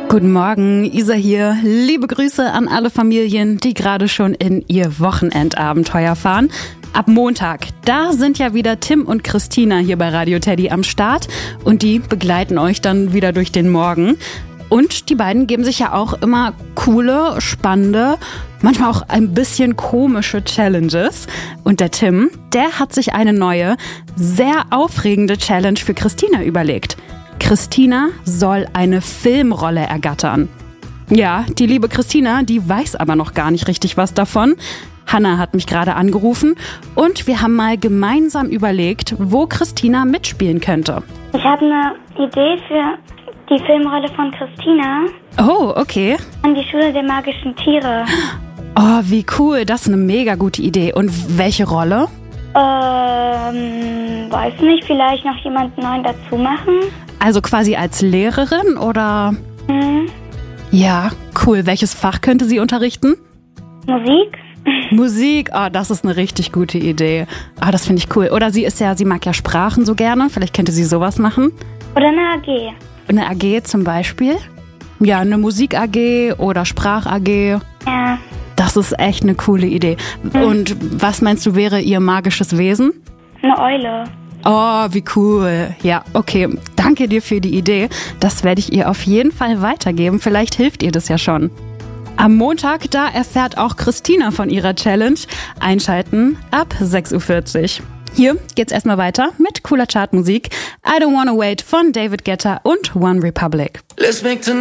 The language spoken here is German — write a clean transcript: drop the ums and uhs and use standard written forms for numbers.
Guten Morgen, Isa hier. Liebe Grüße an alle Familien, die gerade schon in ihr Wochenendabenteuer fahren. Ab Montag, da sind ja wieder Tim und Christina hier bei Radio Teddy am Start und die begleiten euch dann wieder durch den Morgen. Und die beiden geben sich ja auch immer coole, spannende, manchmal auch ein bisschen komische Challenges. Und der Tim, der hat sich eine neue, sehr aufregende Challenge für Christina überlegt. Christina soll eine Filmrolle ergattern. Ja, die liebe Christina, die weiß aber noch gar nicht richtig was davon. Hanna hat mich gerade angerufen und wir haben mal gemeinsam überlegt, wo Christina mitspielen könnte. Ich habe eine Idee für die Filmrolle von Christina. Oh, okay. An die Schule der magischen Tiere. Oh, wie cool. Das ist eine mega gute Idee. Und welche Rolle? Weiß nicht, vielleicht noch jemanden neuen dazu machen. Also quasi als Lehrerin oder? Ja, cool. Welches Fach könnte sie unterrichten? Musik. Musik, oh, das ist eine richtig gute Idee. Ah, das finde ich cool. Oder sie mag ja Sprachen so gerne. Vielleicht könnte sie sowas machen. Oder eine AG. Eine AG zum Beispiel? Ja, eine Musik-AG oder Sprach-AG. Ja. Das ist echt eine coole Idee. Und was meinst du, wäre ihr magisches Wesen? Eine Eule. Oh, wie cool. Ja, okay. Danke dir für die Idee. Das werde ich ihr auf jeden Fall weitergeben. Vielleicht hilft ihr das ja schon. Am Montag, da erfährt auch Christina von ihrer Challenge. Einschalten ab 6:40 Uhr. Hier geht's erstmal weiter mit cooler Chartmusik. I Don't Wanna Wait von David Guetta und One Republic.